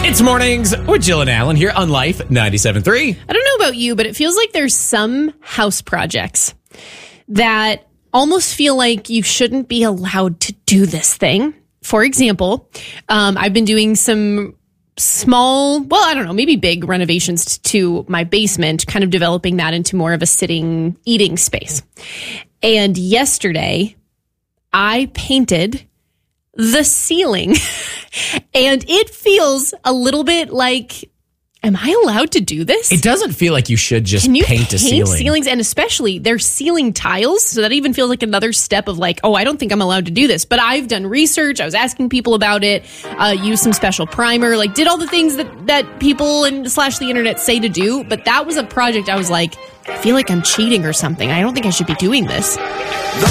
It's mornings with Jill and Alan here on Life 97.3. I don't know about you, but it feels like there's some house projects that almost feel like you shouldn't be allowed to do this thing. For example, I've been doing some small, well, I don't know, maybe big renovations to my basement, kind of developing that into more of a sitting, eating space. And yesterday, I painted the ceiling and it feels a little bit like, am I allowed to do this? It doesn't feel like you should just Can you paint a ceiling. ceilings? And especially they're ceiling tiles. So that even feels like another step of like, oh, I don't think I'm allowed to do this. But I've done research. I was asking people about it, used some special primer, like did all the things that people and / the internet say to do. But that was a project I was like, I feel like I'm cheating or something. I don't think I should be doing this.